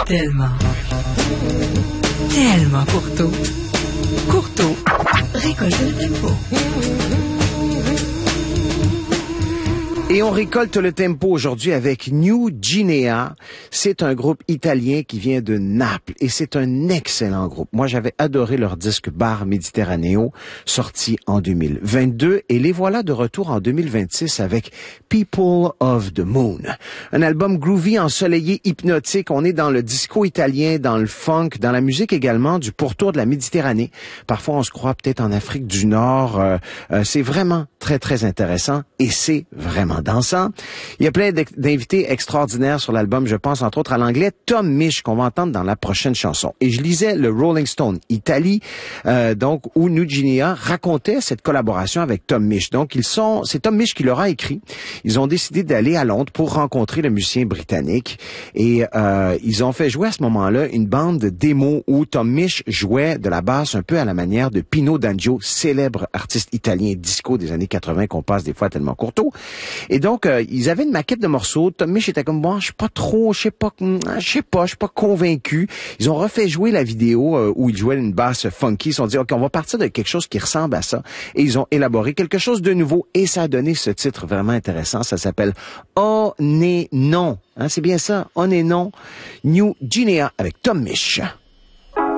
tellement courteau. Courteau récolte le tempo. Et on récolte le tempo aujourd'hui avec New Guinea. C'est un groupe italien qui vient de Naples et c'est un excellent groupe. Moi, j'avais adoré leur disque Bar Mediterraneo, sorti en 2022 et les voilà de retour en 2026 avec People of the Moon. Un album groovy, ensoleillé, hypnotique. On est dans le disco italien, dans le funk, dans la musique également du pourtour de la Méditerranée. Parfois, on se croit peut-être en Afrique du Nord. C'est vraiment très, très intéressant et c'est vraiment dansant. Il y a plein d'invités extraordinaires sur l'album. Je pense entre autres à l'anglais Tom Misch qu'on va entendre dans la prochaine chanson. Et je lisais le Rolling Stone Italie, donc où New Guinea racontait cette collaboration avec Tom Misch. Donc c'est Tom Misch qui leur a écrit. Ils ont décidé d'aller à Londres pour rencontrer le musicien britannique et ils ont fait jouer à ce moment-là une bande de démos où Tom Misch jouait de la basse un peu à la manière de Pino D'Angio, célèbre artiste italien disco des années 80 qu'on passe des fois tellement courto. Et donc, ils avaient une maquette de morceaux. Tom Misch était comme, bon, je suis pas convaincu. Ils ont refait jouer la vidéo où il jouait une basse funky. Ils se sont dit, OK, on va partir de quelque chose qui ressemble à ça. Et ils ont élaboré quelque chose de nouveau. Et ça a donné ce titre vraiment intéressant. Ça s'appelle On est non. Hein, c'est bien ça. On est non. New Guinea avec Tom Misch.